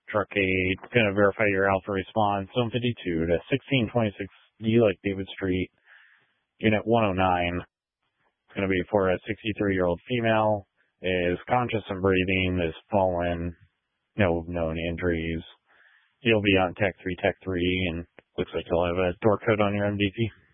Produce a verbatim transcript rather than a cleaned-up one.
Truck eight, gonna verify your alpha response. Zone fifty-two to sixteen twenty-six D like David Street, Unit one oh nine. It's gonna be for a sixty-three-year-old female, is conscious and breathing, is fallen, no known injuries. You'll be on Tech three, Tech three, and looks like you'll have a door code on your M D T.